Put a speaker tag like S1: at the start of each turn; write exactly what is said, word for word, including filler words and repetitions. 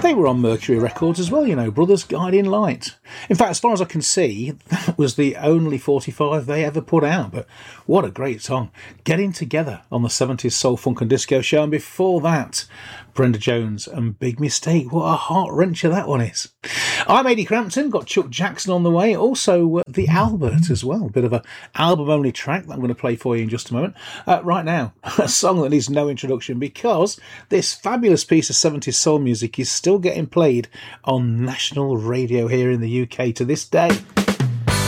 S1: They were on Mercury Records as well, you know, Brothers Guiding Light. In fact, as far as I can see, that was the only forty-five they ever put out. But what a great song. Getting Together on the seventies Soul, Funk and Disco show. And before that, Brenda Jones and Big Mistake. What a heart-wrencher that one is. I'm Ady Crampton, got Chuck Jackson on the way. Also, uh, the Albert as well. A bit of an album-only track that I'm going to play for you in just a moment. Uh, right now, a song that needs no introduction because this fabulous piece of seventies soul music is still getting played on national radio here in the U K to this day.